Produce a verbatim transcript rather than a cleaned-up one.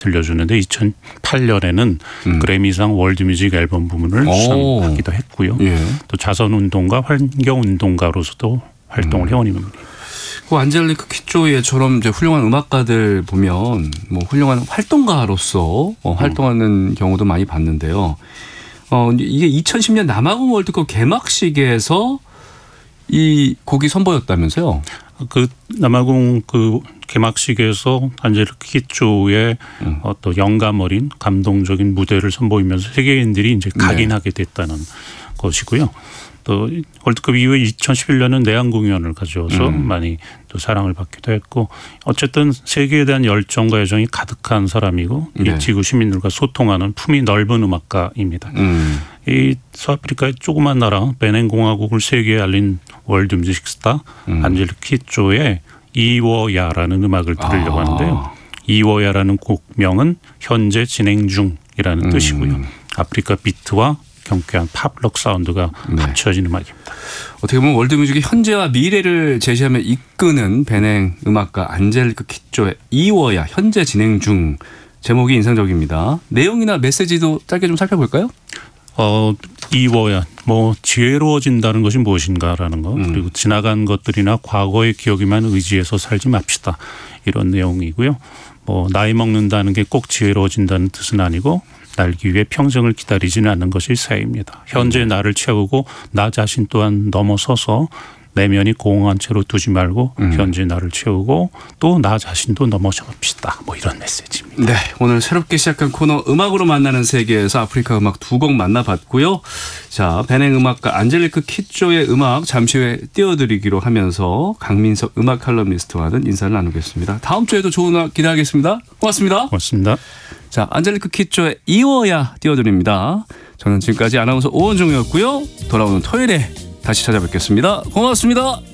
들려주는데 이천팔 년에는 음. 그래미상 월드뮤직 앨범 부문을 수상하기도 했고요. 예. 또 자선운동가, 환경운동가로서도 활동을 음. 해온 인물이에요. 그 안젤리크 키조예처럼 이제 훌륭한 음악가들 보면 뭐 훌륭한 활동가로서 어, 활동하는 경우도 많이 봤는데요. 어, 이게 이천십 년 남아공 월드컵 개막식에서 이 곡이 선보였다면서요? 그 남아공 그 개막식에서 안젤리크 키조의 음. 어떤 영감 어린 감동적인 무대를 선보이면서 세계인들이 이제 각인하게 됐다는 네. 것이고요. 또 월드컵 이후에 이천십일 년은 내한 공연을 가져와서 음. 많이 또 사랑을 받기도 했고 어쨌든 세계에 대한 열정과 애정이 가득한 사람이고 네. 이 지구 시민들과 소통하는 품이 넓은 음악가입니다. 음. 이 서아프리카의 조그만 나라 베멘 공화국을 세계에 알린 월드뮤직 스타 음. 안젤리크 키조의 이워야라는 음악을 들으려고 아. 하는데요. 이워야라는 곡명은 현재 진행 중이라는 음. 뜻이고요. 아프리카 비트와 경쾌한 팝록 사운드가 네. 합쳐진 음악입니다. 어떻게 보면 월드뮤직의 현재와 미래를 제시하며 이끄는 베냉 음악가 안젤리크 키조의 이워야 현재 진행 중 제목이 인상적입니다. 내용이나 메시지도 짧게 좀 살펴볼까요? 어, 이워야 뭐 지혜로워진다는 것이 무엇인가라는 거 음. 그리고 지나간 것들이나 과거의 기억에만 의지해서 살지 맙시다 이런 내용이고요. 뭐 나이 먹는다는 게 꼭 지혜로워진다는 뜻은 아니고 날기 위해 평생을 기다리지는 않는 것이 사회입니다. 현재 나를 채우고 나 자신 또한 넘어서서 내면이 공허한 채로 두지 말고 음. 현재 나를 채우고 또 나 자신도 넘어서봅시다. 뭐 이런 메시지입니다. 네, 오늘 새롭게 시작한 코너 음악으로 만나는 세계에서 아프리카 음악 두 곡 만나봤고요. 자, 베냉 음악가 안젤리크 키조의 음악 잠시 후에 띄워드리기로 하면서 강민석 음악 칼럼니스트와는 인사를 나누겠습니다. 다음 주에도 좋은 음악 기대하겠습니다. 고맙습니다. 고맙습니다. 자, 안젤리크 키조의 이워야 띄워드립니다. 저는 지금까지 아나운서 오원종이었고요. 돌아오는 토요일에 다시 찾아뵙겠습니다. 고맙습니다.